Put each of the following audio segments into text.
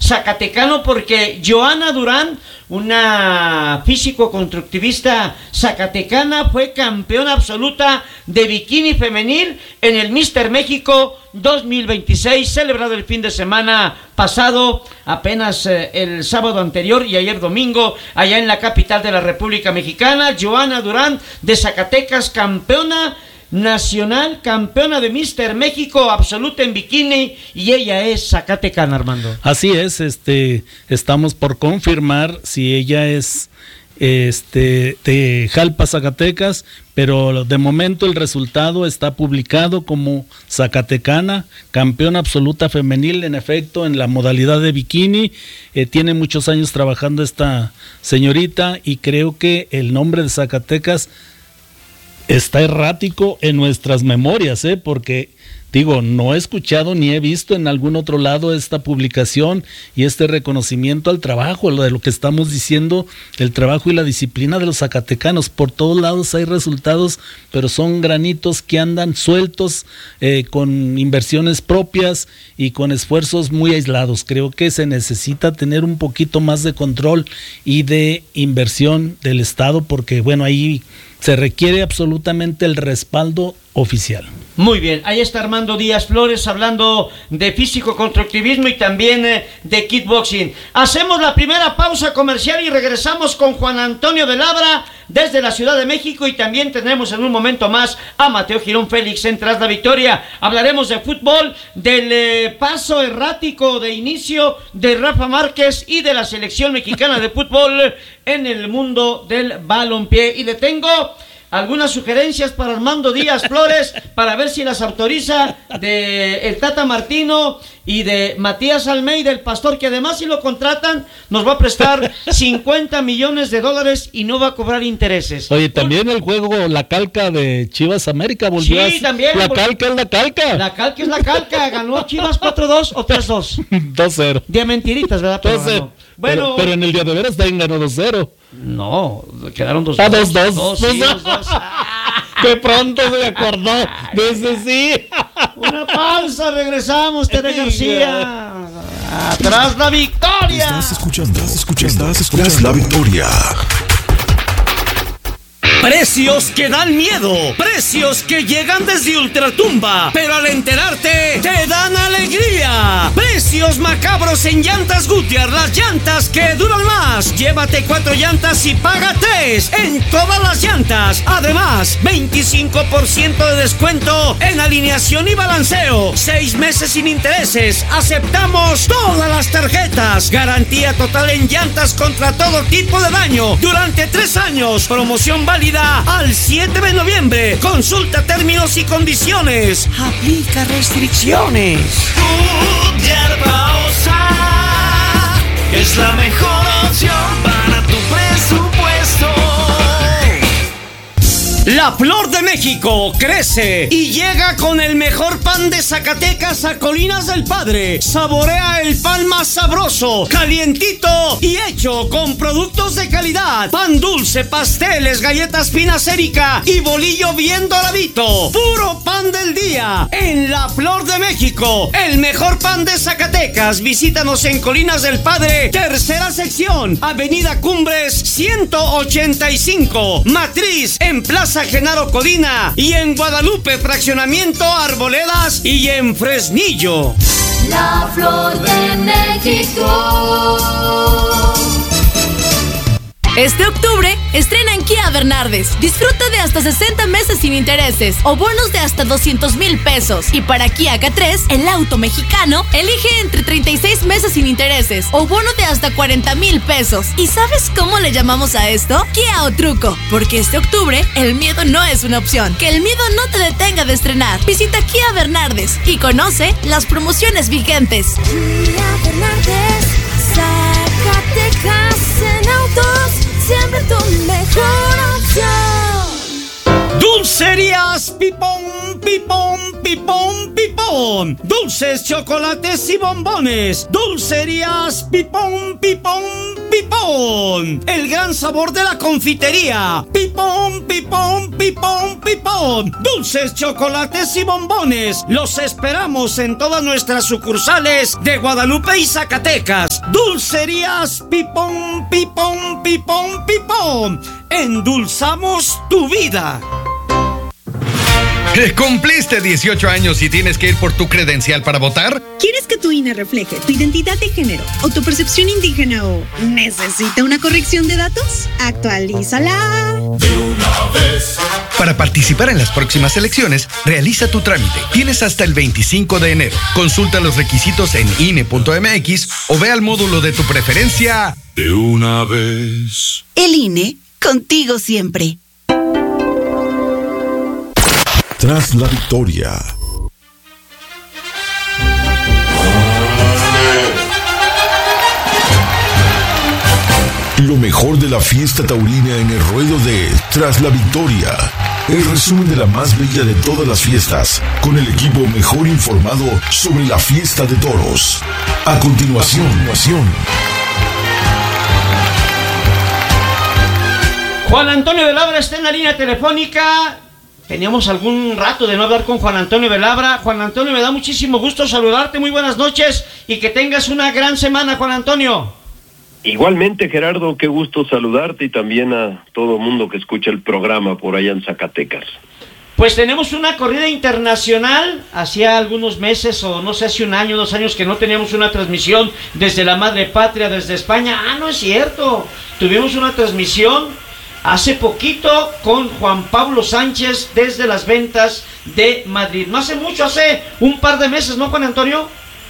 zacatecano, porque Joana Durán, una físico-constructivista zacatecana, fue campeona absoluta de bikini femenil en el Mister México 2026, celebrado el fin de semana pasado, apenas el sábado anterior y ayer domingo, allá en la capital de la República Mexicana. Joana Durán de Zacatecas, campeona nacional, campeona de Mister México absoluta en bikini, y ella es zacatecana, Armando. Así es, estamos por confirmar si ella es de Jalpa, Zacatecas, pero de momento el resultado está publicado como zacatecana, campeona absoluta femenil, en efecto, en la modalidad de bikini. Tiene muchos años trabajando esta señorita, y creo que el nombre de Zacatecas está errático en nuestras memorias, porque digo, no he escuchado ni he visto en algún otro lado esta publicación y este reconocimiento al trabajo, de lo que estamos diciendo, el trabajo y la disciplina de los zacatecanos. Por todos lados hay resultados, pero son granitos que andan sueltos, con inversiones propias y con esfuerzos muy aislados. Creo que se necesita tener un poquito más de control y de inversión del Estado, porque bueno, ahí se requiere absolutamente el respaldo oficial. Muy bien, ahí está Armando Díaz Flores hablando de físico-constructivismo y también de kickboxing. Hacemos la primera pausa comercial y regresamos con Juan Antonio de Labra desde la Ciudad de México, y también tendremos en un momento más a Mateo Girón Félix en Tras la Victoria. Hablaremos de fútbol, del paso errático de inicio de Rafa Márquez y de la selección mexicana de fútbol en el mundo del balompié. Y le tengo algunas sugerencias para Armando Díaz Flores para ver si las autoriza, de el Tata Martino y de Matías Almeida, el pastor, que además si lo contratan nos va a prestar $50 millones y no va a cobrar intereses. Oye, también el juego, la calca de Chivas América volvió. Sí, también. La calca es la calca. La calca es la calca. Ganó Chivas 4-2 o 3-2. 2-0. De mentiritas, ¿verdad? 2-0. Bueno, pero en el día de veras también ganó 2-0. No, quedaron 2-2. 2-2. Que pronto se acordó de ese sí. Una pausa, regresamos, Tere García. Tras la Victoria. Estás escuchando Tras la Victoria. Precios que dan miedo, precios que llegan desde Ultratumba, pero al enterarte te dan alegría. Precios macabros en Llantas Goodyear, las llantas que duran más. Llévate 4 llantas y paga 3 en todas las llantas. Además, 25% de descuento en alineación y balanceo. 6 meses sin intereses. Aceptamos todas las tarjetas. Garantía total en llantas contra todo tipo de daño durante 3 años. Promoción válida al 7 de noviembre. Consulta términos y condiciones. Aplica restricciones. Goodyear Baosa es la mejor opción para tu presupuesto. La Flor de México crece y llega con el mejor pan de Zacatecas a Colinas del Padre. Saborea el pan más sabroso, calientito y hecho con productos de calidad. Pan dulce, pasteles, galletas finas Erika y bolillo bien doradito. Puro pan del día en La Flor de México, el mejor pan de Zacatecas. Visítanos en Colinas del Padre, tercera sección, Avenida Cumbres 185, Matriz en Plaza Genaro Codina, y en Guadalupe, fraccionamiento Arboledas, y en Fresnillo. La Flor de México. Este octubre, estrena en Kia Bernardes. Disfruta de hasta 60 meses sin intereses o bonos de hasta 200,000 pesos. Y para Kia K3, el auto mexicano, elige entre 36 meses sin intereses o bono de hasta 40,000 pesos. ¿Y sabes cómo le llamamos a esto? Kia o truco. Porque este octubre, el miedo no es una opción. Que el miedo no te detenga de estrenar. Visita Kia Bernardes y conoce las promociones vigentes. Kia Bernardes, Zacatecas en autos, siempre tu mejor opción. Dulcerías Pipón, Pipón, Pipón, Pipón. pipón. Dulces, chocolates y bombones. Dulcerías Pipón, Pipón, Pipón. El gran sabor de la confitería. Pipón, Pipón, Pipón, Pipón. Dulces, chocolates y bombones. Los esperamos en todas nuestras sucursales de Guadalupe y Zacatecas. Dulcerías Pipón, Pipón, Pipón, Pipón. Endulzamos tu vida. ¿Cumpliste 18 años y tienes que ir por tu credencial para votar? ¿Quieres que tu INE refleje tu identidad de género o tu percepción indígena o necesita una corrección de datos? Actualízala De una vez. Para participar en las próximas elecciones, realiza tu trámite. Tienes hasta el 25 de enero. Consulta los requisitos en INE.mx o ve al módulo de tu preferencia. De una vez. El INE, contigo siempre. Tras la victoria. Lo mejor de la fiesta taurina en el ruedo de Tras la Victoria. El resumen de la más bella de todas las fiestas, con el equipo mejor informado sobre la fiesta de toros. A continuación. Juan Antonio de Labra está en la línea telefónica. Teníamos algún rato de no hablar con Juan Antonio de Labra. Juan Antonio, me da muchísimo gusto saludarte. Muy buenas noches y que tengas una gran semana, Juan Antonio. Igualmente, Gerardo, qué gusto saludarte y también a todo mundo que escucha el programa por allá en Zacatecas. Pues tenemos una corrida internacional. Hacía algunos meses, o no sé, hace un año, 2 años que no teníamos una transmisión desde la madre patria, desde España. Ah, no es cierto. Tuvimos una transmisión hace poquito con Juan Pablo Sánchez desde las ventas de Madrid. No hace mucho, hace un par de meses, ¿no, Juan Antonio?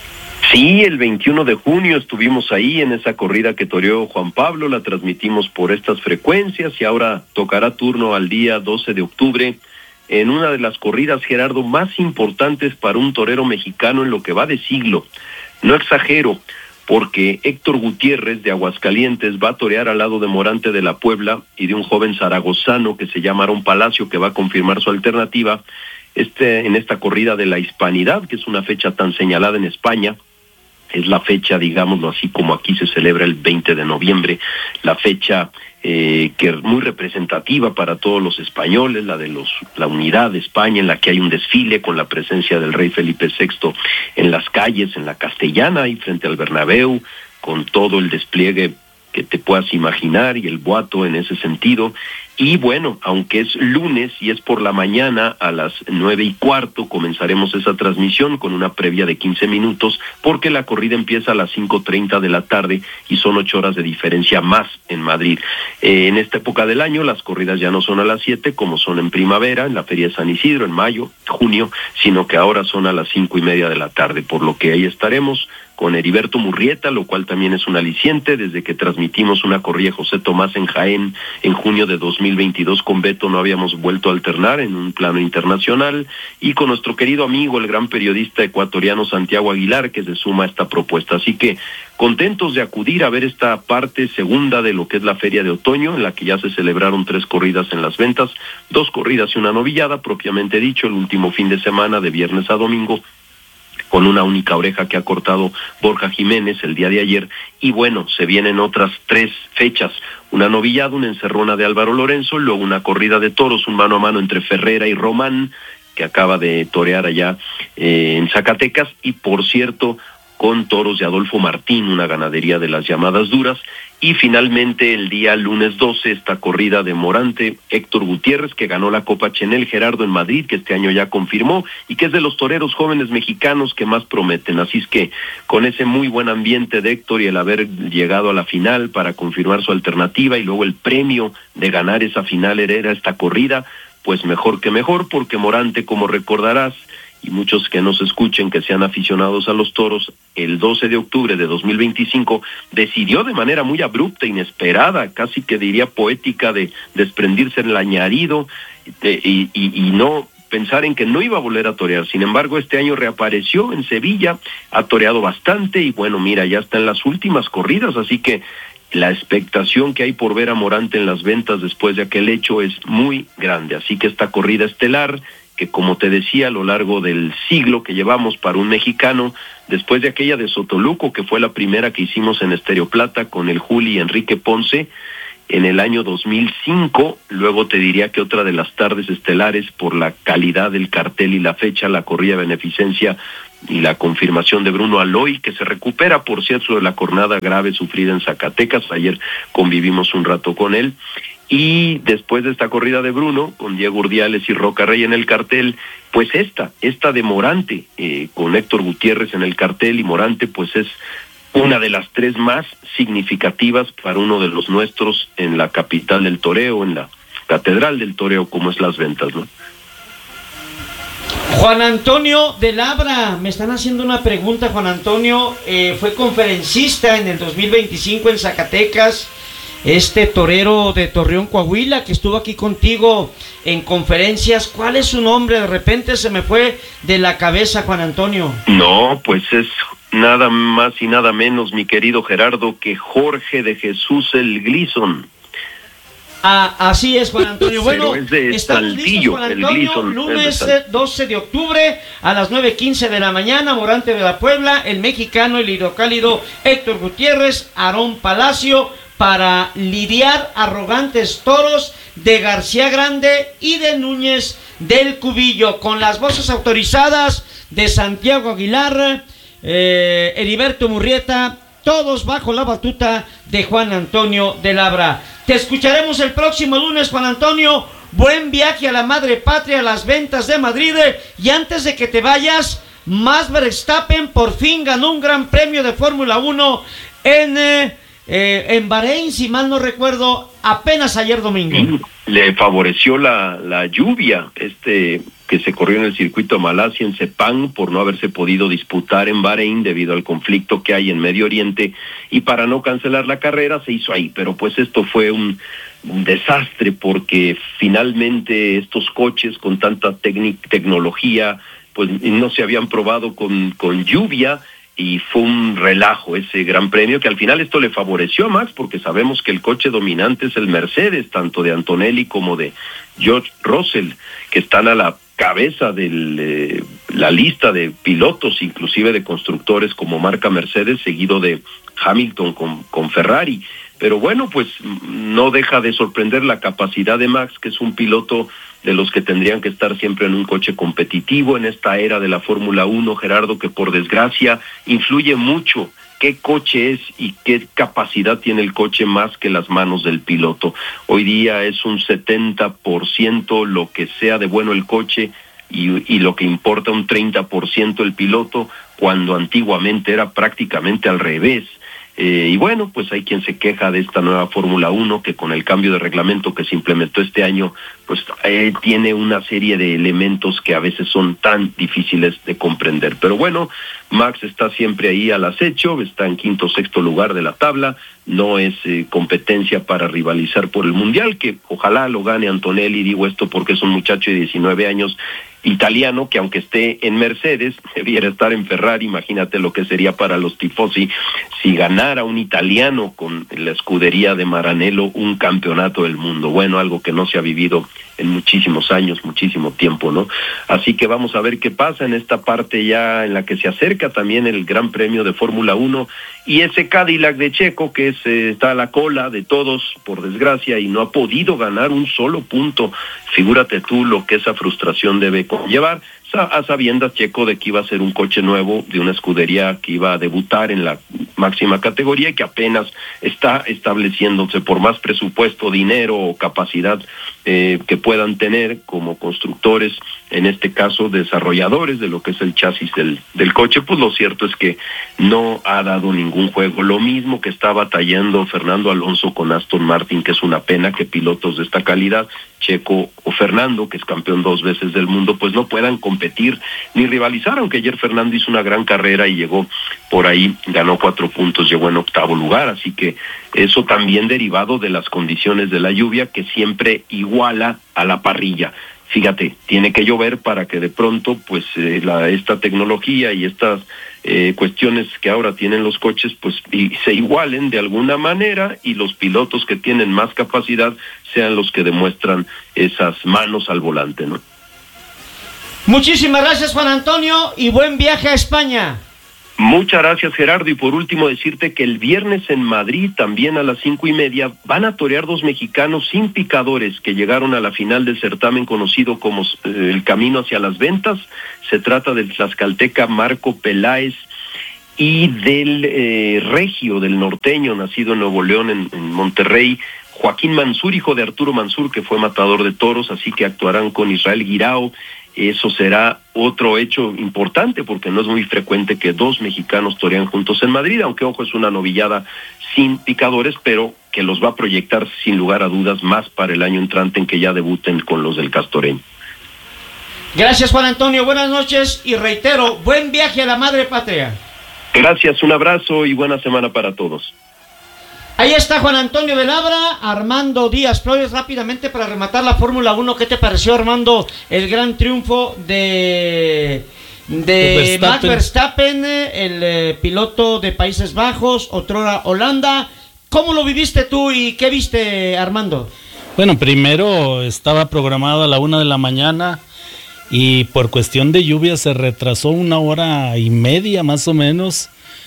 Sí, el 21 de junio estuvimos ahí en esa corrida que toreó Juan Pablo, la transmitimos por estas frecuencias y ahora tocará turno al día 12 de octubre en una de las corridas, Gerardo, más importantes para un torero mexicano en lo que va de siglo. No exagero, porque Héctor Gutiérrez de Aguascalientes va a torear al lado de Morante de la Puebla y de un joven zaragozano que se llama Aarón Palacio, que va a confirmar su alternativa en esta corrida de la Hispanidad, que es una fecha tan señalada en España. Es la fecha, digámoslo así, como aquí se celebra el 20 de noviembre, la fecha que es muy representativa para todos los españoles, la unidad de España, en la que hay un desfile con la presencia del rey Felipe VI en las calles, en la Castellana y frente al Bernabéu, con todo el despliegue que te puedas imaginar y el boato en ese sentido. Y bueno, aunque es lunes y es por la mañana, a las 9:15 comenzaremos esa transmisión con una previa de 15 minutos, porque la corrida empieza a las 5:30 de la tarde y son 8 horas de diferencia más en Madrid. En esta época del año las corridas ya no son a las 7 como son en primavera, en la Feria de San Isidro, en mayo, junio, sino que ahora son a las 5:30 de la tarde, por lo que ahí estaremos con Heriberto Murrieta, lo cual también es un aliciente, desde que transmitimos una corrida José Tomás en Jaén en junio de 2022 con Beto no habíamos vuelto a alternar en un plano internacional, y con nuestro querido amigo, el gran periodista ecuatoriano Santiago Aguilar, que se suma a esta propuesta. Así que contentos de acudir a ver esta parte segunda de lo que es la Feria de Otoño, en la que ya se celebraron 3 corridas en las ventas, 2 corridas y una novillada, propiamente dicho, el último fin de semana de viernes a domingo, con una única oreja que ha cortado Borja Jiménez el día de ayer, y bueno, se vienen otras 3 fechas, una novillada, una encerrona de Álvaro Lorenzo, luego una corrida de toros, un mano a mano entre Ferrera y Román, que acaba de torear allá en Zacatecas, y por cierto, con toros de Adolfo Martín, una ganadería de las llamadas duras, y finalmente el día lunes 12, esta corrida de Morante, Héctor Gutiérrez, que ganó la Copa Chenel Gerardo en Madrid, que este año ya confirmó, y que es de los toreros jóvenes mexicanos que más prometen. Así es que con ese muy buen ambiente de Héctor y el haber llegado a la final para confirmar su alternativa, y luego el premio de ganar esa final era esta corrida, pues mejor que mejor, porque Morante, como recordarás, y muchos que nos escuchen que sean aficionados a los toros, el 12 de octubre de 2025 decidió de manera muy abrupta, inesperada, casi que diría poética, de desprendirse del añadido y no pensar en que no iba a volver a torear. Sin embargo, este año reapareció en Sevilla, ha toreado bastante y bueno, mira, ya está en las últimas corridas, así que la expectación que hay por ver a Morante en las ventas después de aquel hecho es muy grande. Así que esta corrida estelar, que, como te decía, a lo largo del siglo que llevamos para un mexicano, después de aquella de Sotoluco, que fue la primera que hicimos en Estéreo Plata con el Juli Enrique Ponce, en el año 2005, luego te diría que otra de las tardes estelares por la calidad del cartel y la fecha, la corrida de beneficencia y la confirmación de Bruno Aloy, que se recupera, por cierto, de la jornada grave sufrida en Zacatecas. Ayer convivimos un rato con él. Y después de esta corrida de Bruno, con Diego Urdiales y Roca Rey en el cartel, pues esta de Morante, con Héctor Gutiérrez en el cartel, y Morante pues es una de las tres más significativas para uno de los nuestros en la capital del toreo, en la catedral del toreo, como es Las Ventas, ¿no? Juan Antonio de Labra, me están haciendo una pregunta. Juan Antonio fue conferencista en el 2025 en Zacatecas, torero de Torreón, Coahuila, que estuvo aquí contigo en conferencias. ¿Cuál es su nombre? De repente se me fue de la cabeza, Juan Antonio. No, pues es nada más y nada menos, mi querido Gerardo, que Jorge de Jesús el Gleason. Así es, Juan Antonio. Bueno, es de estamos listos, Juan Antonio. El Gleason, lunes 12 de octubre a las 9:15 de la mañana, Morante de la Puebla, el mexicano, el hidrocálido Héctor Gutiérrez, Aarón Palacio, para lidiar arrogantes toros de García Grande y de Núñez del Cubillo, con las voces autorizadas de Santiago Aguilar, Heriberto Murrieta, todos bajo la batuta de Juan Antonio de Labra. Te escucharemos el próximo lunes, Juan Antonio. Buen viaje a la madre patria, a Las Ventas de Madrid. Y antes de que te vayas, Max Verstappen por fin ganó un gran premio de Fórmula 1 en Bahrein, si mal no recuerdo, apenas ayer domingo. Le favoreció la lluvia, que se corrió en el circuito Malasia en Sepang, por no haberse podido disputar en Bahrein debido al conflicto que hay en Medio Oriente, y para no cancelar la carrera se hizo ahí. Pero pues esto fue un desastre, porque finalmente estos coches con tanta tecnología pues no se habían probado con lluvia, y fue un relajo ese gran premio, que al final esto le favoreció a Max, porque sabemos que el coche dominante es el Mercedes, tanto de Antonelli como de George Russell, que están a la cabeza de la lista de pilotos, inclusive de constructores como marca Mercedes, seguido de Hamilton con Ferrari. Pero bueno, pues no deja de sorprender la capacidad de Max, que es un piloto de los que tendrían que estar siempre en un coche competitivo en esta era de la Fórmula 1, Gerardo, que por desgracia influye mucho qué coche es y qué capacidad tiene el coche más que las manos del piloto. Hoy día es un 70% lo que sea de bueno el coche y lo que importa un 30% el piloto, cuando antiguamente era prácticamente al revés. Y bueno, pues hay quien se queja de esta nueva Fórmula 1, que con el cambio de reglamento que se implementó este año, pues tiene una serie de elementos que a veces son tan difíciles de comprender. Pero bueno, Max está siempre ahí al acecho, está en quinto o sexto lugar de la tabla, no es competencia para rivalizar por el Mundial, que ojalá lo gane Antonelli. Digo esto porque es un muchacho de 19 años, italiano, que aunque esté en Mercedes, debiera estar en Ferrari. Imagínate lo que sería para los tifosi si ganara un italiano con la escudería de Maranello un campeonato del mundo. Bueno, algo que no se ha vivido en muchísimos años, muchísimo tiempo, ¿no? Así que vamos a ver qué pasa en esta parte ya en la que se acerca también el Gran Premio de Fórmula 1, y ese Cadillac de Checo que está a la cola de todos, por desgracia, y no ha podido ganar un solo punto. Figúrate tú lo que esa frustración debe conllevar, a sabiendas Checo de que iba a ser un coche nuevo de una escudería que iba a debutar en la máxima categoría y que apenas está estableciéndose. Por más presupuesto, dinero o capacidad que puedan tener como constructores, en este caso desarrolladores de lo que es el chasis del coche, pues lo cierto es que no ha dado ningún juego. Lo mismo que está batallando Fernando Alonso con Aston Martin, que es una pena que pilotos de esta calidad, Checo o Fernando, que es campeón 2 veces del mundo, pues no puedan competir ni rivalizar, aunque ayer Fernando hizo una gran carrera y llegó por ahí, ganó 4 puntos, llegó en 8º lugar. Así que eso también derivado de las condiciones de la lluvia, que siempre iguala a la parrilla. Fíjate, tiene que llover para que de pronto pues esta tecnología y estas cuestiones que ahora tienen los coches pues se igualen de alguna manera, y los pilotos que tienen más capacidad sean los que demuestran esas manos al volante, ¿no? Muchísimas gracias, Juan Antonio, y buen viaje a España. Muchas gracias, Gerardo, y por último decirte que el viernes en Madrid, también a las 5:30, van a torear 2 mexicanos sin picadores que llegaron a la final del certamen conocido como el Camino hacia las Ventas. Se trata del tlaxcalteca Marco Peláez y del regio, del norteño, nacido en Nuevo León, en Monterrey, Joaquín Mansur, hijo de Arturo Mansur, que fue matador de toros, así que actuarán con Israel Guirao. Eso será otro hecho importante porque no es muy frecuente que 2 mexicanos torean juntos en Madrid, aunque ojo, es una novillada sin picadores, pero que los va a proyectar sin lugar a dudas más para el año entrante en que ya debuten con los del Castoreño. Gracias, Juan Antonio, buenas noches y reitero, buen viaje a la madre patria. Gracias, un abrazo y buena semana para todos. Ahí está Juan Antonio de Labra, Armando Díaz Flores. Rápidamente para rematar la Fórmula 1, ¿qué te pareció, Armando, el gran triunfo de Max Verstappen, el piloto de Países Bajos, otrora Holanda? ¿Cómo lo viviste tú y qué viste, Armando? Bueno, primero estaba programado a la 1 de la mañana y por cuestión de lluvia se retrasó 1 hora y media más o menos.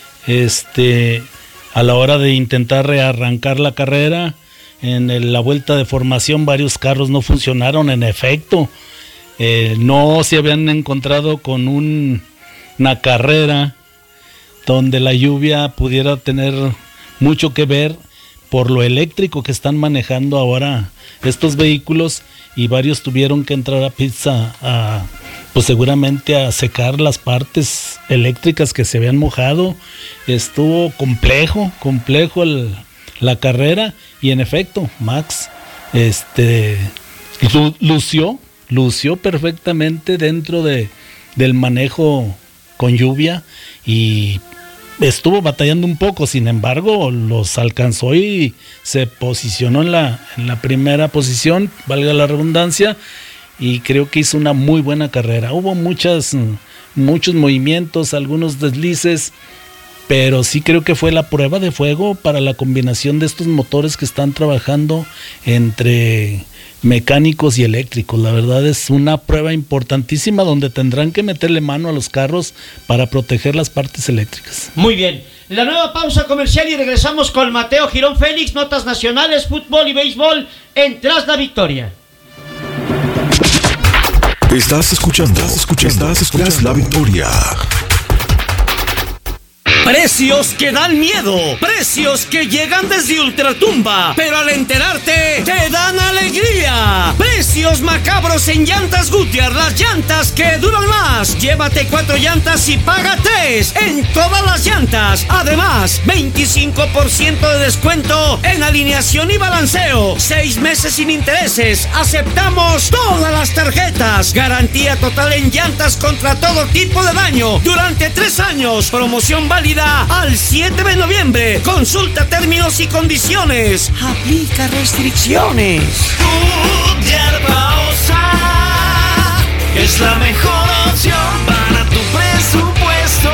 A la hora de intentar rearrancar la carrera, en la vuelta de formación varios carros no funcionaron, en efecto. No se habían encontrado con una carrera donde la lluvia pudiera tener mucho que ver por lo eléctrico que están manejando ahora estos vehículos, y varios tuvieron que entrar a pits pues seguramente a secar las partes eléctricas que se habían mojado. Estuvo complejo la carrera, y en efecto Max lució perfectamente dentro del manejo con lluvia, y estuvo batallando un poco, sin embargo los alcanzó y se posicionó en la primera posición, valga la redundancia, y creo que hizo una muy buena carrera. Hubo muchos movimientos, algunos deslices, pero sí creo que fue la prueba de fuego para la combinación de estos motores que están trabajando entre mecánicos y eléctricos. La verdad es una prueba importantísima donde tendrán que meterle mano a los carros para proteger las partes eléctricas. Muy bien, la nueva pausa comercial y regresamos con Mateo Girón Félix, notas nacionales, fútbol y béisbol en Tras la Victoria. Estás escuchando Tras la Victoria. Precios que dan miedo, precios que llegan desde Ultratumba, pero al enterarte te dan alegría. Precios macabros en Llantas Goodyear, las llantas que duran más. Llévate 4 llantas y paga 3 en todas las llantas. Además, 25% de descuento en alineación y balanceo. 6 meses sin intereses. Aceptamos todas las tarjetas. Garantía total en llantas contra todo tipo de daño durante 3 años. Promoción válida al 7 de noviembre. Consulta términos y condiciones. Aplica restricciones. Goodyear Baosa es la mejor opción para tu presupuesto.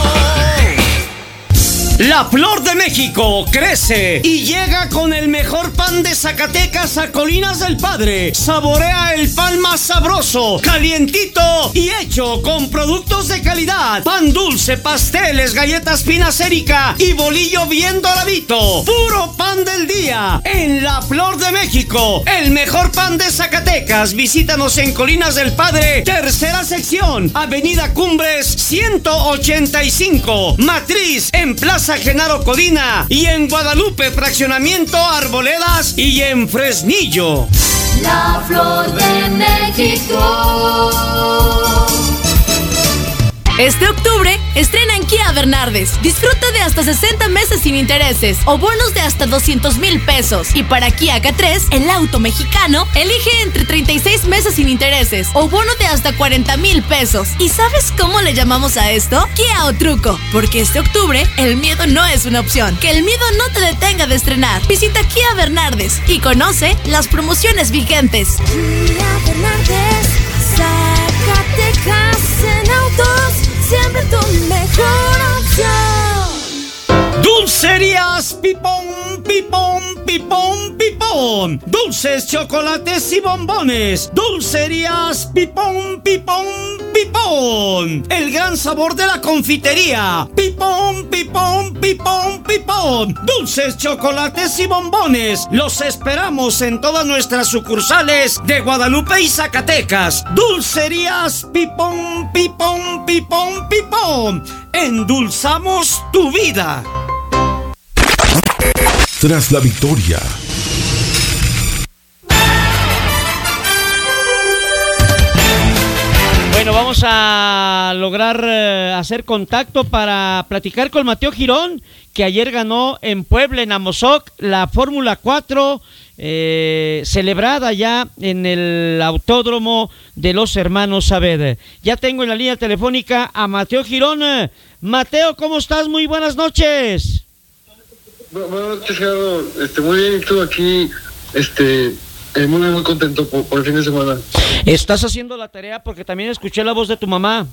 La Flor de México crece y llega con el mejor pan de Zacatecas a Colinas del Padre. Saborea el pan más sabroso, calientito y hecho con productos de calidad. Pan dulce, pasteles, galletas finas Erika y bolillo bien doradito. Puro pan del día en La Flor de México. El mejor pan de Zacatecas. Visítanos en Colinas del Padre, tercera sección, Avenida Cumbres 185. Matriz en Plaza Genaro Codina, y en Guadalupe, fraccionamiento Arboledas, y en Fresnillo. La Flor de México. Este octubre, estrena en Kia Bernardes. Disfruta de hasta 60 meses sin intereses o bonos de hasta 200,000 pesos. Y para Kia K3, el auto mexicano, elige entre 36 meses sin intereses o bono de hasta 40,000 pesos. ¿Y sabes cómo le llamamos a esto? Kia o truco. Porque este octubre, el miedo no es una opción. Que el miedo no te detenga de estrenar. Visita Kia Bernardes y conoce las promociones vigentes. Kia Bernardes, Zacatecas en autos, siempre tu mejor opción. Dulcerías Dulcerías Pipón, Pipón, Pipón, Pipón. Dulces, chocolates y bombones. Dulcerías Pipón, Pipón, Pipón. El gran sabor de la confitería. Pipón, Pipón, Pipón, Pipón. Dulces, chocolates y bombones. Los esperamos en todas nuestras sucursales de Guadalupe y Zacatecas. Dulcerías Pipón, Pipón, Pipón, Pipón. Endulzamos tu vida. Tras la victoria. Bueno, vamos a lograr hacer contacto para platicar con Mateo Girón, que ayer ganó en Puebla, en Amozoc, la Fórmula 4, celebrada ya en el Autódromo de los Hermanos Saavedra. Ya tengo en la línea telefónica a Mateo Girón. Mateo, ¿cómo estás? Muy buenas noches. Buenas noches, Gerardo. Muy bien, estuve aquí, muy contento por el fin de semana. ¿Estás haciendo la tarea? Porque también escuché la voz de tu mamá.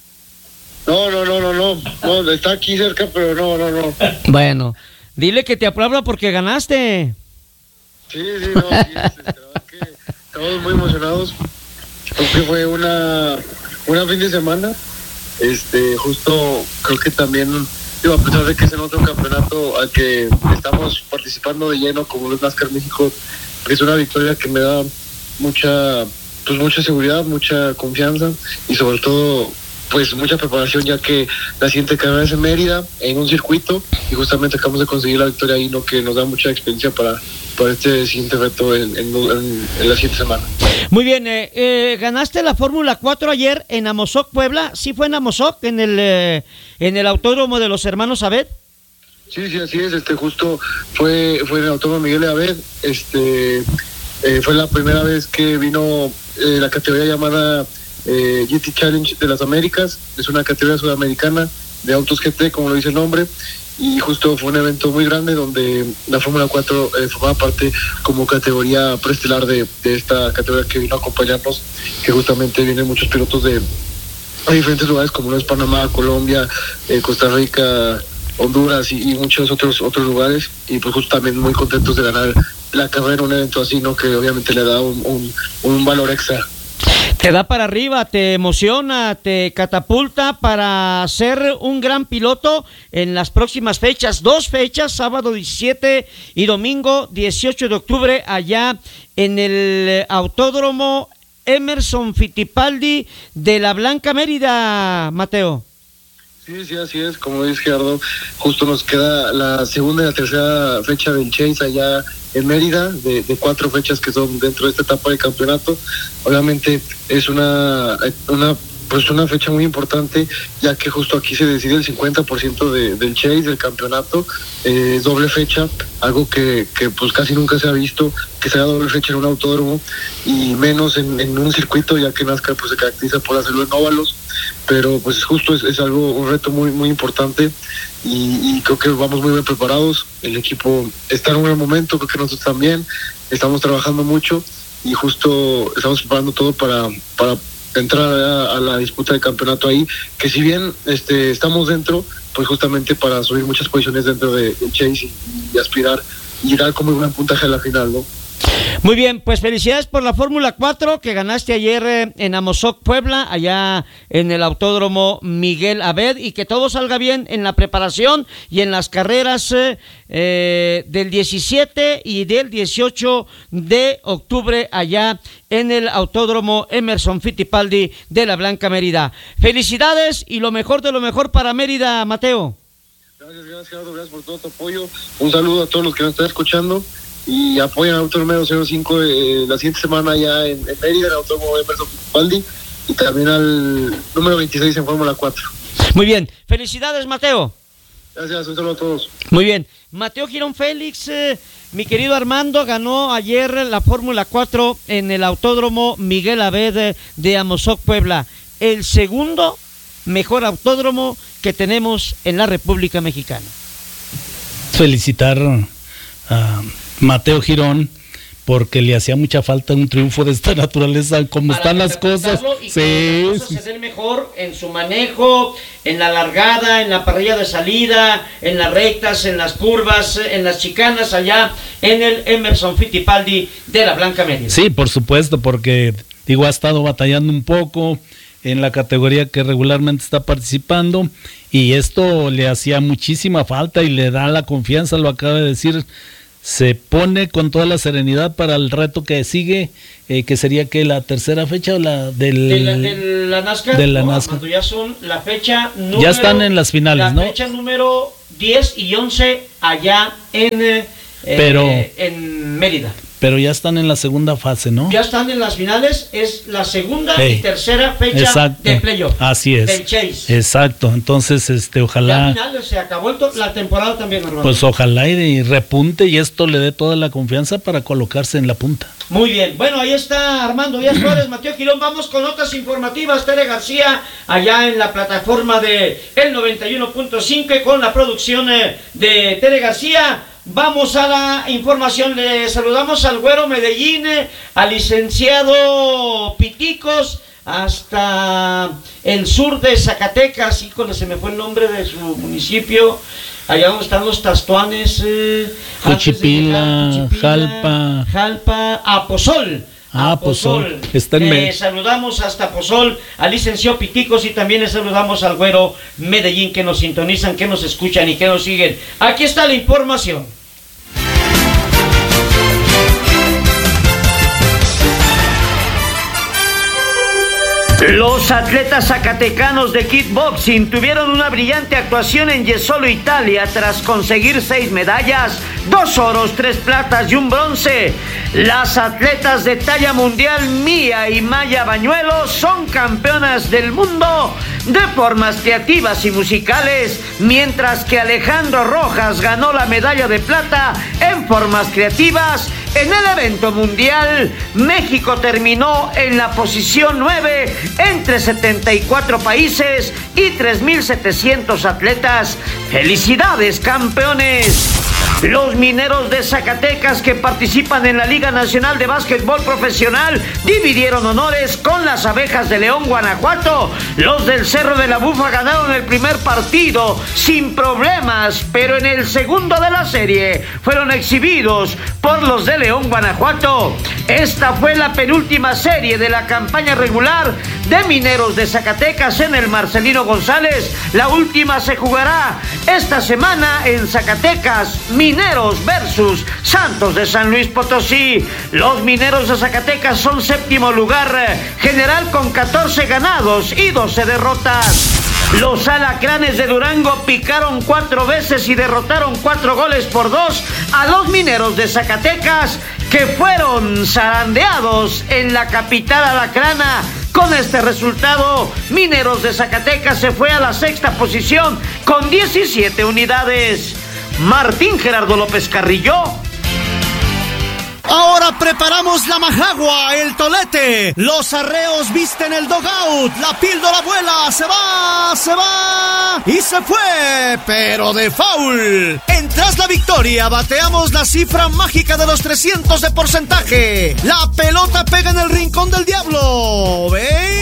No, está aquí cerca, pero no. Bueno, dile que te aplauda porque ganaste. Sí, la verdad que estamos muy emocionados, porque fue una fin de semana, justo creo que también, a pesar de que es en otro campeonato al que estamos participando de lleno, como es NASCAR México, es una victoria que me da mucha seguridad, mucha confianza y sobre todo pues mucha preparación, ya que la siguiente carrera es en Mérida, en un circuito, y justamente acabamos de conseguir la victoria ahí, ¿no? Que nos da mucha experiencia para este siguiente reto en la siguiente semana. Muy bien, ganaste la Fórmula 4 ayer en Amozoc, Puebla. ¿Sí fue en Amozoc, en el Autódromo de los Hermanos Abed? Sí, así es, justo fue en el Autódromo Miguel Abed, fue la primera vez que vino la categoría llamada GT Challenge de las Américas. Es una categoría sudamericana de autos GT, como lo dice el nombre, y justo fue un evento muy grande donde la Fórmula 4 formaba parte como categoría preestelar de esta categoría que vino a acompañarnos, que justamente vienen muchos pilotos de diferentes lugares como lo es Panamá, Colombia, Costa Rica, Honduras y muchos otros lugares, y pues justo también muy contentos de ganar la carrera en un evento así, ¿no? Que obviamente le da un valor extra. Te da para arriba, te emociona, te catapulta para ser un gran piloto en las próximas fechas. 2 fechas, sábado 17 y domingo 18 de octubre, allá en el Autódromo Emerson Fittipaldi de la Blanca Mérida, Mateo. Sí, así es, como dice Gerardo, justo nos queda la segunda y la tercera fecha del Chase allá en Mérida, de 4 fechas que son dentro de esta etapa de campeonato. Obviamente es una fecha muy importante, ya que justo aquí se decide el 50% del Chase, del campeonato, doble fecha, algo que pues casi nunca se ha visto, que sea doble fecha en un autódromo, y menos en un circuito, ya que NASCAR pues se caracteriza por hacerlo en óvalos, pero pues justo es un reto muy, muy importante, y creo que vamos muy bien preparados. El equipo está en un gran momento, creo que nosotros también estamos trabajando mucho, y justo estamos preparando todo para entrar a la disputa del campeonato ahí, que si bien estamos dentro, pues justamente para subir muchas posiciones dentro del Chase y aspirar y llegar con muy buen puntaje a la final, ¿no? Muy bien, pues felicidades por la Fórmula 4 que ganaste ayer en Amozoc, Puebla, allá en el Autódromo Miguel Abed, y que todo salga bien en la preparación y en las carreras del 17 y del 18 de octubre allá en el Autódromo Emerson Fittipaldi de la Blanca Mérida. Felicidades y lo mejor de lo mejor para Mérida, Mateo. Gracias, Gerardo, gracias por todo tu apoyo. Un saludo a todos los que nos están escuchando y apoyan al auto número 05 la siguiente semana ya en Mérida, el Autódromo Emerson Fittipaldi, y también al número 26 en Fórmula 4. Muy bien, felicidades, Mateo. Gracias, un saludo a todos. Muy bien, Mateo Girón Félix, mi querido Armando, ganó ayer la Fórmula 4 en el Autódromo Miguel Abed de Amozoc, Puebla, el segundo mejor autódromo que tenemos en la República Mexicana. Felicitar a Mateo Girón porque le hacía mucha falta un triunfo de esta naturaleza, como están las cosas. Y sí, las cosas se den mejor en su manejo, en la largada, en la parrilla de salida, en las rectas, en las curvas, en las chicanas, allá en el Emerson Fittipaldi de la Blanca Mérida. Sí, por supuesto, porque digo, ha estado batallando un poco en la categoría que regularmente está participando, y esto le hacía muchísima falta y le da la confianza, lo acaba de decir. Se pone con toda la serenidad para el reto que sigue, que sería que la tercera fecha o la de la NASCAR. De la NASCAR. Cuando ya son la fecha número, ya están en las finales, ¿no? La fecha número 10 y 11 allá en Mérida. Pero ya están en la segunda fase, ¿no? Ya están en las finales, es la segunda y tercera fecha de playoff. Así es. Del Chase. Exacto, entonces ojalá. Ya finales, se acabó la temporada también, hermano. Pues ojalá y repunte y esto le dé toda la confianza para colocarse en la punta. Muy bien, bueno, ahí está Armando Díaz Flores, Mateo Quirón. Vamos con notas informativas. Tere García, allá en la plataforma de el 91.5 con la producción de Tere García. Vamos a la información. Le saludamos al Güero Medellín, al licenciado Piticos, hasta el sur de Zacatecas. Híjole, se me fue el nombre de su municipio. Allá donde están los Tastuanes, Juchipila, Jalpa, Aposol. Aposol. Saludamos hasta Aposol al licenciado Piticos, y también le saludamos al Güero Medellín, que nos sintonizan, que nos escuchan y que nos siguen. Aquí está la información. Los atletas zacatecanos de kickboxing tuvieron una brillante actuación en Jesolo, Italia, tras conseguir 6 medallas, 2 oros, 3 platas y un bronce. Las atletas de talla mundial Mía y Maya Bañuelos son campeonas del mundo de formas creativas y musicales, mientras que Alejandro Rojas ganó la medalla de plata en formas creativas. En el evento mundial, México terminó en la posición 9 entre 74 países y 3.700 atletas. ¡Felicidades, campeones! Los mineros de Zacatecas, que participan en la Liga Nacional de Básquetbol Profesional, dividieron honores con las Abejas de León, Guanajuato. Los del Cerro de la Bufa ganaron el primer partido sin problemas, pero en el segundo de la serie fueron exhibidos por los de León, Guanajuato. Esta fue la penúltima serie de la campaña regular de Mineros de Zacatecas en el Marcelino González. La última se jugará esta semana en Zacatecas. Mineros versus Santos de San Luis Potosí. Los Mineros de Zacatecas son séptimo lugar general con 14 ganados y 12 derrotas. Los Alacranes de Durango picaron 4 veces y derrotaron 4-2 a los Mineros de Zacatecas, que fueron zarandeados en la capital alacrana. Con este resultado, Mineros de Zacatecas se fue a la 6ª posición con 17 unidades. Martín Gerardo López Carrillo. Ahora preparamos la majagua, el tolete. Los arreos visten el dogout. La píldora vuela, se va y se fue, pero de foul. En Tras la Victoria bateamos la cifra mágica de los 300 de porcentaje. La pelota pega en el rincón del diablo.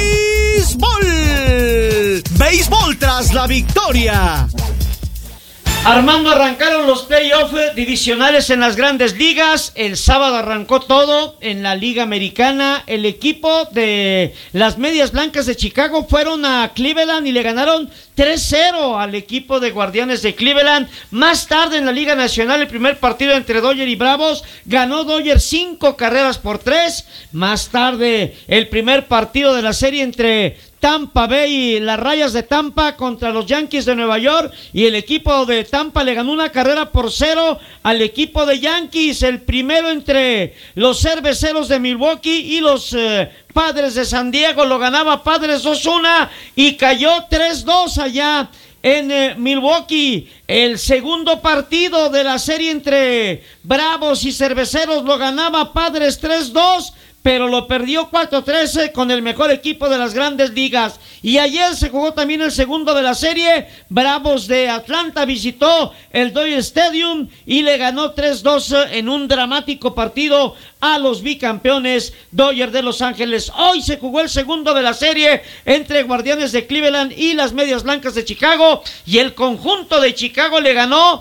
Béisbol Tras la Victoria. Armando, arrancaron los playoffs divisionales en las grandes ligas. El sábado arrancó todo en la Liga Americana. El equipo de las Medias Blancas de Chicago fueron a Cleveland y le ganaron 3-0 al equipo de Guardianes de Cleveland. Más tarde en la Liga Nacional, el primer partido entre Dodgers y Bravos, ganó Dodgers 5-3. Más tarde, el primer partido de la serie entre Tampa Bay y las Rayas de Tampa contra los Yankees de Nueva York, y el equipo de Tampa le ganó 1-0 al equipo de Yankees. El primero entre los Cerveceros de Milwaukee y los Padres de San Diego lo ganaba Padres 2-1 y cayó 3-2 allá en Milwaukee. El segundo partido de la serie entre Bravos y Cerveceros lo ganaba Padres 3-2, pero lo perdió 4-13 con el mejor equipo de las grandes ligas. Y ayer se jugó también el segundo de la serie. Bravos de Atlanta visitó el Dodger Stadium y le ganó 3-2 en un dramático partido a los bicampeones Dodgers de Los Ángeles. Hoy se jugó el segundo de la serie entre Guardianes de Cleveland y las Medias Blancas de Chicago, y el conjunto de Chicago le ganó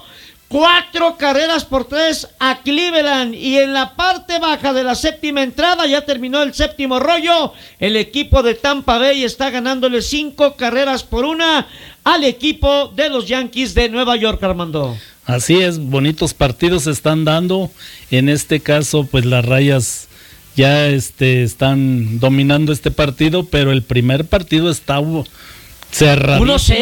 4-3 a Cleveland. Y en la parte baja de la séptima entrada, ya terminó el séptimo rollo, el equipo de Tampa Bay está ganándole 5-1 al equipo de los Yankees de Nueva York, Armando. Así es, bonitos partidos se están dando. En este caso, pues las Rayas ya están dominando este partido, pero el primer partido está cerrado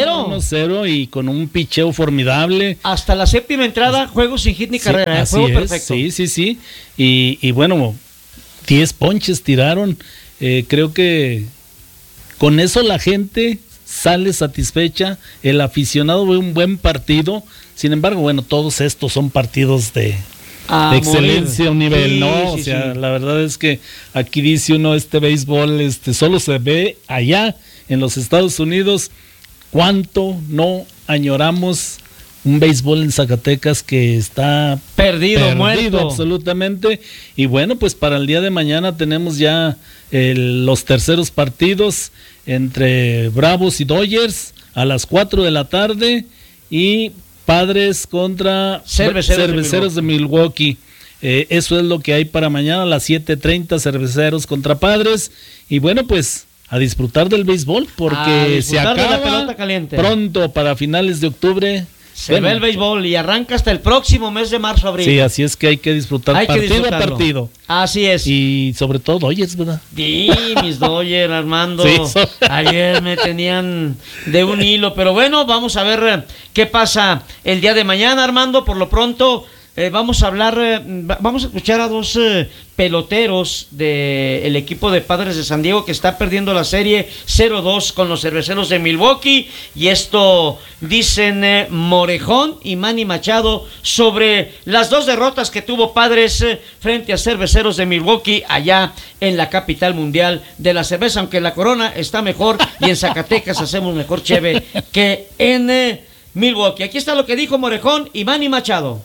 1-0 y con un picheo formidable. Hasta la séptima entrada, juego sin hit ni carrera, juego perfecto. Sí. Y bueno, 10 ponches tiraron. Creo que con eso la gente sale satisfecha, el aficionado ve un buen partido. Sin embargo, bueno, todos estos son partidos de excelencia, un nivel, ¿no? La verdad es que aquí dice uno, este béisbol solo se ve allá en los Estados Unidos. ¿Cuánto no añoramos un béisbol en Zacatecas que está perdido, muerto absolutamente? Y bueno, pues para el día de mañana tenemos ya los terceros partidos entre Bravos y Dodgers a las 4 de la tarde y Padres contra Cerveceros de Milwaukee. Eso es lo que hay para mañana a las 7:30, Cerveceros contra Padres. Y bueno, pues a disfrutar del béisbol, porque se acaba la pelota caliente pronto, para finales de octubre. Se ve el béisbol y arranca hasta el próximo mes de marzo, abril. Sí, así es que hay que disfrutar partido a partido. Así es. Y sobre todo Dodgers, ¿verdad? Sí, mis Dodgers, Armando. Sí. Ayer me tenían de un hilo, pero bueno, vamos a ver qué pasa el día de mañana, Armando. Por lo pronto, vamos a escuchar a dos peloteros del equipo de Padres de San Diego, que está perdiendo la serie 0-2 con los Cerveceros de Milwaukee, y esto dicen Morejón y Manny Machado sobre las dos derrotas que tuvo Padres frente a Cerveceros de Milwaukee allá en la capital mundial de la cerveza, aunque la Corona está mejor y en Zacatecas hacemos mejor cheve que en Milwaukee. Aquí está lo que dijo Morejón y Manny Machado.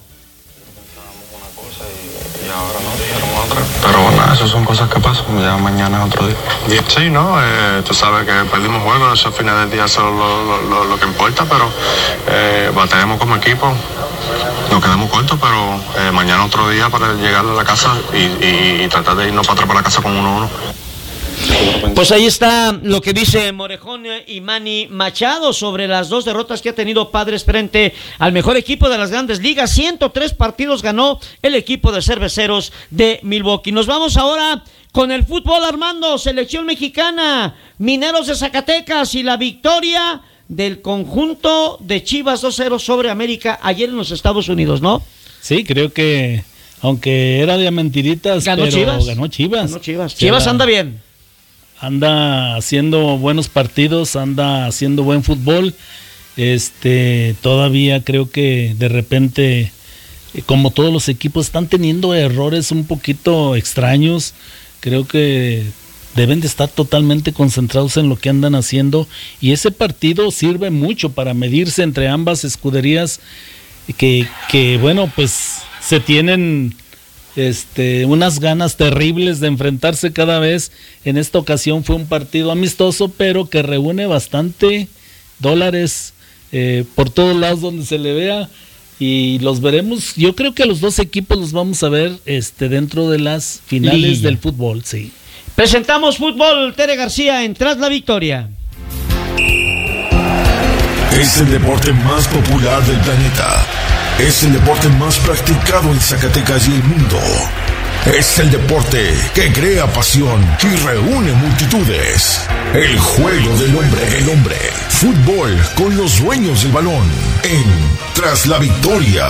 Ahora no dijeron otra, pero bueno, esas son cosas que pasan, ya mañana es otro día. Sí, ¿no? Tú sabes que perdimos juegos, eso al final del día son lo que importa, pero batallamos como equipo, nos quedamos cortos, pero mañana otro día para llegar a la casa y tratar de irnos para atrás para la casa con 1-1. Pues ahí está lo que dice Morejón y Manny Machado sobre las dos derrotas que ha tenido Padres frente al mejor equipo de las grandes ligas. 103 partidos ganó el equipo de Cerveceros de Milwaukee. Nos vamos ahora con el fútbol, Armando. Selección mexicana, Mineros de Zacatecas y la victoria del conjunto de Chivas 2-0 sobre América ayer en los Estados Unidos, ¿no? Sí, creo que aunque era de mentiritas, ganó Chivas. Chivas anda bien. Anda haciendo buenos partidos, anda haciendo buen fútbol. Todavía creo que de repente, como todos los equipos, están teniendo errores un poquito extraños. Creo que deben de estar totalmente concentrados en lo que andan haciendo, y ese partido sirve mucho para medirse entre ambas escuderías que bueno, pues se tienen unas ganas terribles de enfrentarse cada vez. En esta ocasión fue un partido amistoso, pero que reúne bastante dólares por todos lados donde se le vea, y los veremos. Yo creo que a los dos equipos los vamos a ver dentro de las finales del fútbol. Sí. Presentamos fútbol, Tere García en Tras la Victoria. Es el deporte más popular del planeta. Es el deporte más practicado en Zacatecas y el mundo. Es el deporte que crea pasión y reúne multitudes. El juego del hombre. Fútbol con los dueños del balón en Tras la Victoria.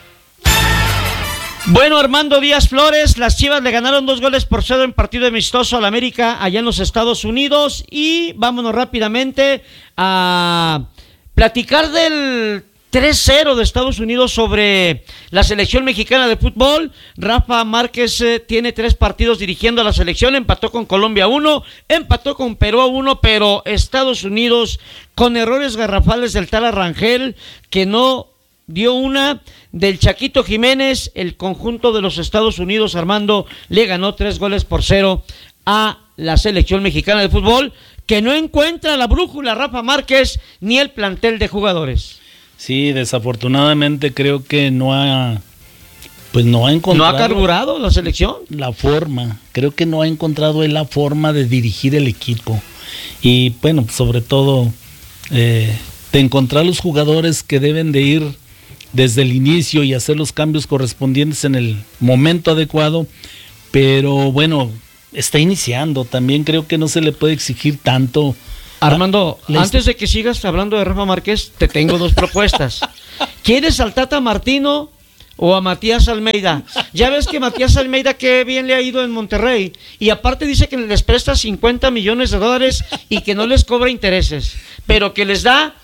Bueno, Armando Díaz Flores, las Chivas le ganaron 2-0 en partido amistoso al América allá en los Estados Unidos. Y vámonos rápidamente a platicar del 3-0 de Estados Unidos sobre la selección mexicana de fútbol. Rafa Márquez tiene 3 partidos dirigiendo a la selección, empató con Colombia 1, empató con Perú 1, pero Estados Unidos con errores garrafales del tal Rangel, que no dio una, del Chaquito Jiménez. El conjunto de los Estados Unidos, Armando, le ganó 3-0 a la selección mexicana de fútbol, que no encuentra la brújula Rafa Márquez ni el plantel de jugadores. Sí, desafortunadamente creo que no ha encontrado. ¿No ha carburado la selección? La forma, creo que no ha encontrado la forma de dirigir el equipo. Y bueno, sobre todo de encontrar los jugadores que deben de ir desde el inicio y hacer los cambios correspondientes en el momento adecuado. Pero bueno, está iniciando, también creo que no se le puede exigir tanto. Armando, antes de que sigas hablando de Rafa Márquez, te tengo 2 propuestas. ¿Quieres al Tata Martino o a Matías Almeida? Ya ves que Matías Almeida qué bien le ha ido en Monterrey, y aparte dice que les presta $50 millones y que no les cobra intereses, pero que les da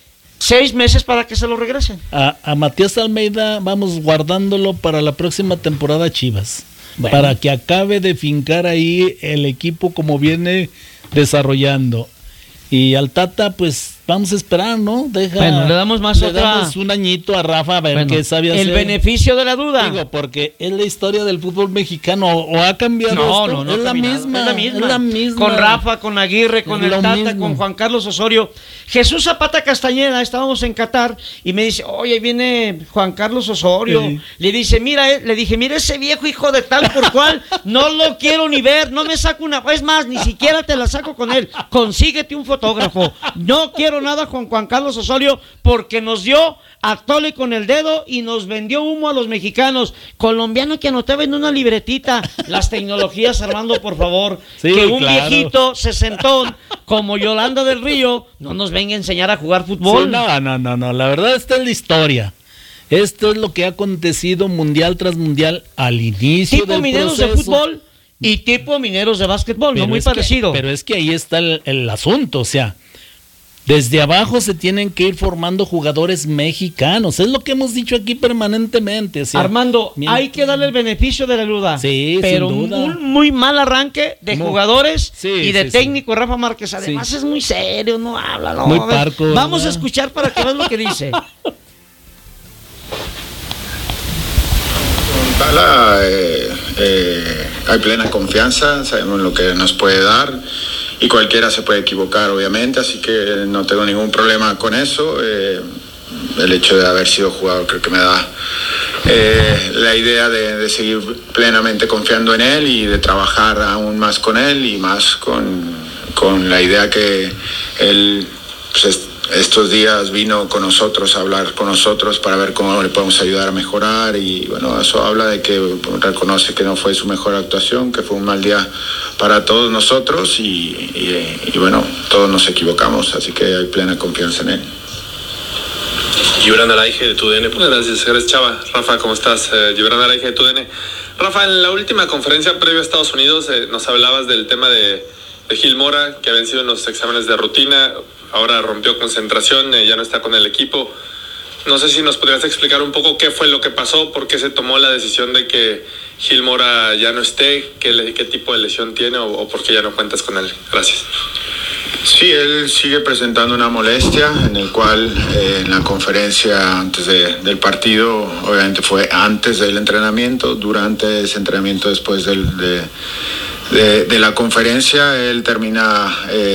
6 meses para que se lo regresen. A Matías Almeida vamos guardándolo para la próxima temporada Chivas. Bueno, para que acabe de fincar ahí el equipo como viene desarrollando. Y al Tata, pues vamos a esperar, ¿no? Le damos damos un añito a Rafa a ver qué sabe hacer. El beneficio de la duda. Digo, porque es la historia del fútbol mexicano, o ha cambiado. No, es la misma. Con Rafa, con Aguirre, con el Tata, mismo. Con Juan Carlos Osorio. Jesús Zapata Castañeda, estábamos en Qatar y me dice, oye, ahí viene Juan Carlos Osorio. Sí. Le dije, mira ese viejo hijo de tal por cual, no lo quiero ni ver, no me saco una, es más, ni siquiera te la saco con él. Consíguete un fotógrafo. No quiero nada con Juan Carlos Osorio porque nos dio a tole con el dedo y nos vendió humo a los mexicanos. Colombiano que anotaba en una libretita. Las tecnologías, Armando, por favor. Sí, que un viejito sesentón como Yolanda del Río no nos venga a enseñar a jugar fútbol. Sí, no. La verdad, esta es la historia. Esto es lo que ha acontecido mundial tras mundial al inicio tipo del Mineros proceso. De fútbol y tipo Mineros de básquetbol, pero no muy parecido. Pero es que ahí está el asunto, o sea, desde abajo se tienen que ir formando jugadores mexicanos. Es lo que hemos dicho aquí permanentemente. O sea, Armando, hay que darle el beneficio de la duda. Sí, pero sin duda. Un muy mal arranque de jugadores y de técnico Rafa Márquez. Además es muy serio, no habla. No, muy parco. Vamos a escuchar para que veas lo que dice. Hay plena confianza, sabemos lo que nos puede dar. Y cualquiera se puede equivocar, obviamente, así que no tengo ningún problema con eso. El hecho de haber sido jugador creo que me da la idea de seguir plenamente confiando en él y de trabajar aún más con él y más con la idea que él pues, estos días vino con nosotros a hablar con nosotros para ver cómo le podemos ayudar a mejorar y bueno, eso habla de que reconoce que no fue su mejor actuación, que fue un mal día para todos nosotros y bueno, todos nos equivocamos, así que hay plena confianza en él. Gibran Araige de TUDN. Gracias, eres Chava. Rafa, ¿cómo estás? Gibran Araige de TUDN. Rafa, en la última conferencia previa a Estados Unidos nos hablabas del tema de Gil Mora, que habían sido en los exámenes de rutina. Ahora rompió concentración, ya no está con el equipo. No sé si nos podrías explicar un poco qué fue lo que pasó, por qué se tomó la decisión de que Gil Mora ya no esté, qué tipo de lesión tiene o por qué ya no cuentas con él. Gracias. Sí, él sigue presentando una molestia, en el cual en la conferencia antes del partido, obviamente fue antes del entrenamiento, durante ese entrenamiento, después de la conferencia, él termina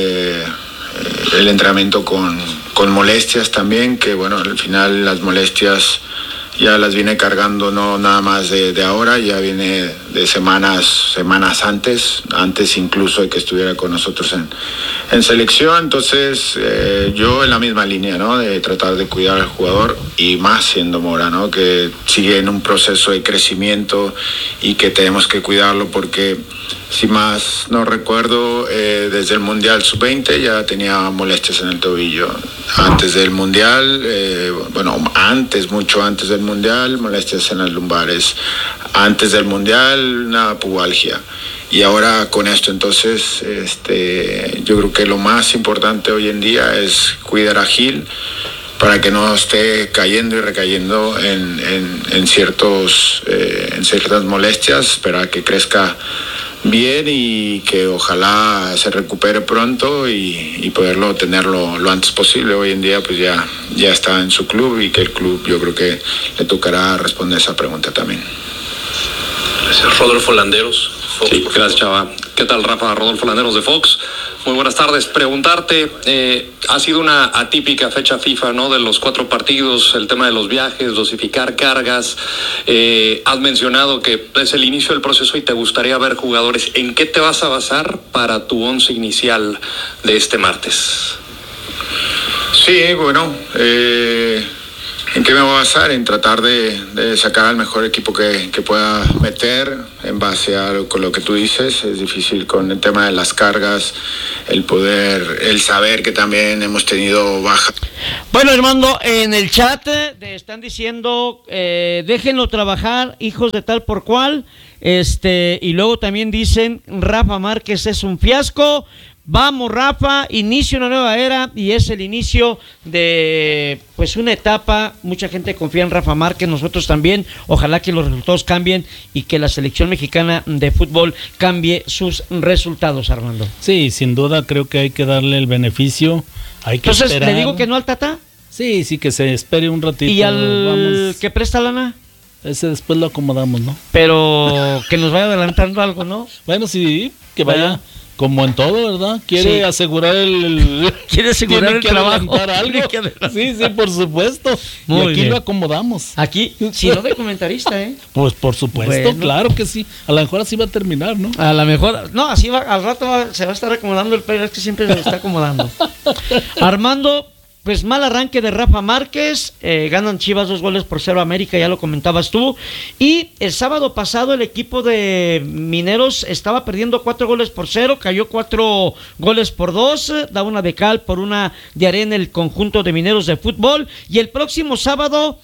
el entrenamiento con molestias también, que bueno, al final las molestias ya las viene cargando no nada más de ahora, ya viene de semanas antes incluso de que estuviera con nosotros en selección. Entonces yo en la misma línea, ¿no? De tratar de cuidar al jugador y más siendo Mora, ¿no? Que sigue en un proceso de crecimiento y que tenemos que cuidarlo porque si más no recuerdo, desde el Mundial Sub-20 ya tenía molestias en el tobillo. Antes del Mundial, mucho antes del Mundial, molestias en las lumbares. Antes del Mundial, una pubalgia. Y ahora con esto, entonces, yo creo que lo más importante hoy en día es cuidar a Gil, para que no esté cayendo y recayendo en ciertas molestias, esperar que crezca bien y que ojalá se recupere pronto y poderlo tenerlo lo antes posible. Hoy en día pues ya está en su club y que el club, yo creo que le tocará responder esa pregunta también. Gracias. Rodolfo Landeros, Fox. Sí, gracias, Chava. ¿Qué tal, Rafa? Rodolfo Landeros de Fox. Muy buenas tardes. Preguntarte, ha sido una atípica fecha FIFA, ¿no? De los 4 partidos, el tema de los viajes, dosificar cargas. Has mencionado que es el inicio del proceso y te gustaría ver jugadores. ¿En qué te vas a basar para tu 11 inicial de este martes? Sí, bueno, ¿en qué me voy a basar? En tratar de sacar al mejor equipo que pueda meter en base a con lo que tú dices. Es difícil con el tema de las cargas, el saber que también hemos tenido baja. Bueno, Armando, en el chat están diciendo, déjenlo trabajar, hijos de tal por cual, y luego también dicen, Rafa Márquez es un fiasco. Vamos, Rafa, inicio una nueva era y es el inicio de pues una etapa. Mucha gente confía en Rafa Márquez, nosotros también. Ojalá que los resultados cambien y que la selección mexicana de fútbol cambie sus resultados, Armando. Sí, sin duda creo que hay que darle el beneficio. Hay que Entonces, esperar. ¿le digo que no al Tata? Sí, que se espere un ratito. ¿Y al que presta lana? Ese después lo acomodamos, ¿no? Pero que nos vaya adelantando algo, ¿no? Bueno, sí, que vaya como en todo, ¿verdad? Quiere asegurar quiere asegurar el trabajo. Algo. Sí, por supuesto. Muy y aquí bien. lo acomodamos. Aquí, si no de comentarista, Pues por supuesto, bueno. claro que sí. A lo mejor así va a terminar, ¿no? A lo mejor, no, así va, al rato se va a estar acomodando el pelo, es que siempre se lo está acomodando. Armando, pues mal arranque de Rafa Márquez, ganan Chivas 2-0 América, ya lo comentabas tú, y el sábado pasado el equipo de Mineros estaba perdiendo 4-0, cayó 4-2, da una de cal por una de arena el conjunto de Mineros de fútbol, y el próximo sábado,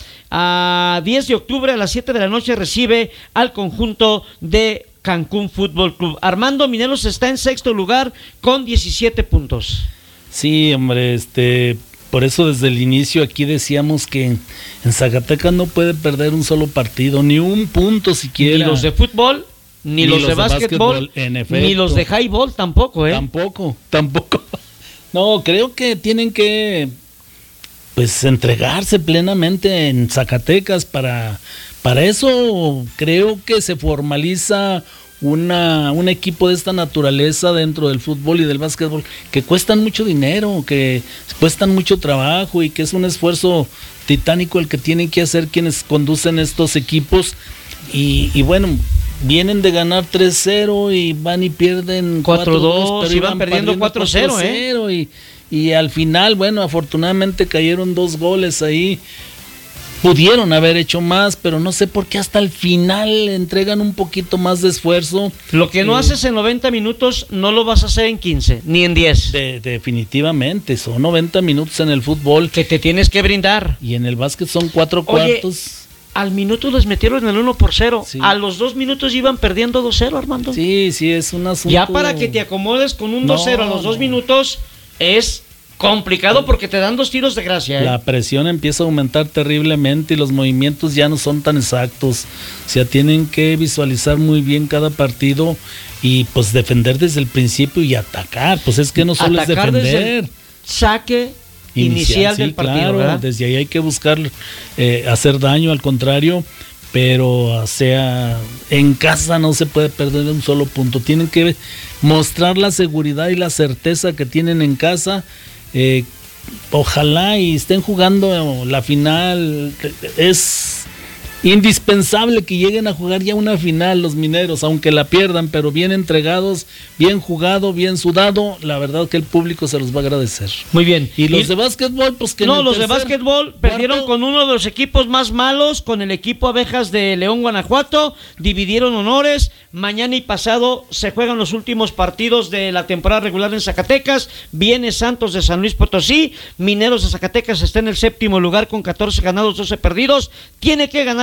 a 10 de octubre a las 7 de la noche, recibe al conjunto de Cancún Fútbol Club. Armando, Mineros está en sexto lugar con 17 puntos. Sí, hombre, por eso desde el inicio aquí decíamos que en Zacatecas no puede perder un solo partido, ni un punto siquiera. Ni los de fútbol, ni los de básquetbol, en efecto. ni los de highball tampoco, Tampoco. No, creo que tienen que pues entregarse plenamente en Zacatecas para eso. Creo que se formaliza un equipo de esta naturaleza dentro del fútbol y del básquetbol, que cuestan mucho dinero, que cuestan mucho trabajo y que es un esfuerzo titánico el que tienen que hacer quienes conducen estos equipos y bueno, vienen de ganar 3-0 y van y pierden 4-2, pero iban perdiendo 4-0, y al final, bueno, afortunadamente cayeron 2 goles ahí. Pudieron haber hecho más, pero no sé por qué hasta el final entregan un poquito más de esfuerzo. Lo que no haces en 90 minutos no lo vas a hacer en 15, ni en 10. Definitivamente, son 90 minutos en el fútbol. Que te tienes que brindar. Y en el básquet son 4 cuartos. Al minuto les metieron el 1-0. Sí. A los 2 minutos iban perdiendo 2-0, Armando. Sí, es un asunto. Ya para que te acomodes con un 2-0 a los 2 minutos es complicado porque te dan 2 tiros de gracia. La presión empieza a aumentar terriblemente y los movimientos ya no son tan exactos. O sea, tienen que visualizar muy bien cada partido y pues defender desde el principio y atacar. Pues es que no solo atacar es defender. Desde el saque inicial del partido, claro, ¿verdad? Desde ahí hay que buscar hacer daño, al contrario. Pero, o sea, en casa no se puede perder un solo punto. Tienen que mostrar la seguridad y la certeza que tienen en casa. Ojalá y estén jugando la final. Es indispensable que lleguen a jugar ya una final los Mineros, aunque la pierdan, pero bien entregados, bien jugado, bien sudado. La verdad que el público se los va a agradecer. Muy bien. Y los de básquetbol, pues que no, los de básquetbol perdieron con uno de los equipos más malos, con el equipo Abejas de León, Guanajuato. Dividieron honores. Mañana y pasado se juegan los últimos partidos de la temporada regular en Zacatecas. Viene Santos de San Luis Potosí. Mineros de Zacatecas está en el 7º lugar con 14 ganados, 12 perdidos. Tiene que ganar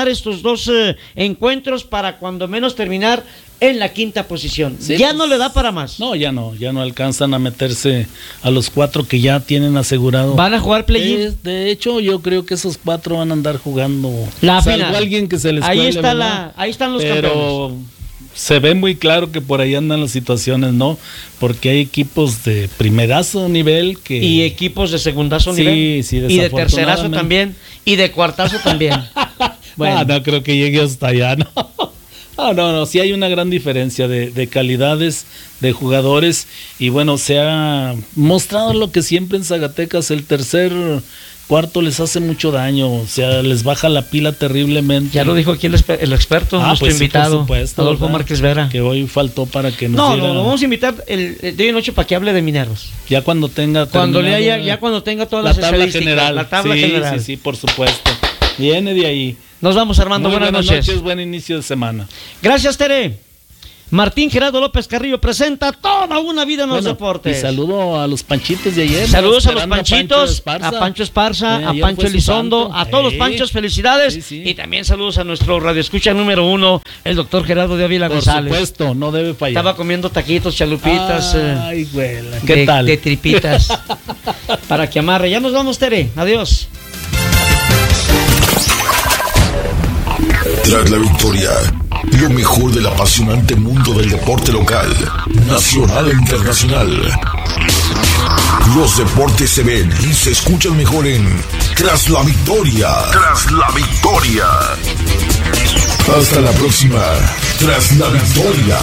ganar estos dos encuentros para cuando menos terminar en la quinta posición. Sí, ya pues, no le da para más. No, ya no alcanzan a meterse a los 4 que ya tienen asegurado. ¿Van a jugar play-in? De hecho, yo creo que esos 4 van a andar jugando la final. Alguien que se les ahí cuele, está ahí están los campeones. Pero se ve muy claro que por ahí andan las situaciones, ¿no? Porque hay equipos de primerazo nivel que... Y equipos de segundazo nivel. Sí, y de tercerazo también. Y de cuartazo también. Bueno. No creo que llegue hasta allá, ¿no? No, sí hay una gran diferencia de calidades, de jugadores, y bueno, se ha mostrado lo que siempre en Zacatecas el tercer cuarto les hace mucho daño, o sea, les baja la pila terriblemente. Ya lo dijo aquí el experto, nuestro invitado, sí, por supuesto, Adolfo Márquez Vera. Que hoy faltó para que nos diera... No, vamos a invitar el de hoy en noche para que hable de Mineros. Ya cuando tenga... Ya cuando tenga todas las estadísticas, general. La tabla general. Sí, por supuesto. Viene de ahí. Nos vamos, Armando. Buenas noches. Buen inicio de semana. Gracias, Tere. Martín Gerardo López Carrillo presenta Toda una vida en los deportes. Y saludo a los panchitos de ayer. Saludos a los panchitos, a Pancho Esparza, a Pancho Elizondo, a todos los panchos, felicidades. Sí. Y también saludos a nuestro radioescucha número 1, el doctor Gerardo de Ávila González. Por supuesto, no debe fallar. Estaba comiendo taquitos, chalupitas. Ay, güey, ¿qué tal? De tripitas. Para que amarre. Ya nos vamos, Tere. Adiós. Tras la victoria, lo mejor del apasionante mundo del deporte local, nacional e internacional. Los deportes se ven y se escuchan mejor en Tras la Victoria. Tras la Victoria. Hasta la próxima. Tras la Victoria.